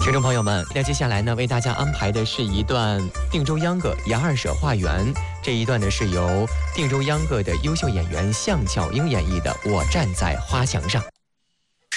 听众朋友们，那接下来呢，为大家安排的是一段定州秧歌雅二舍化缘。这一段呢，是由定州秧歌的优秀演员向巧英演绎的《我站在花墙上》。